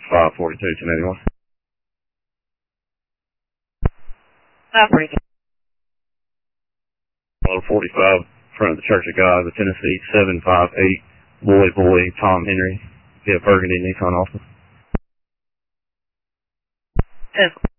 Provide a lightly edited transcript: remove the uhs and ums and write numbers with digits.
542 1081. 542. 45, in front of the Church of God, the Tennessee 758, Boy, Tom Henry. Yeah, Burgundy, Nissan Altima. 10.